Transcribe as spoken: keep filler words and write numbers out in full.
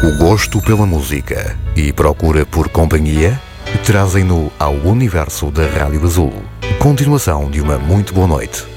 O gosto pela música e procura por companhia trazem-no ao universo da Rádio Azul. Continuação de uma muito boa noite.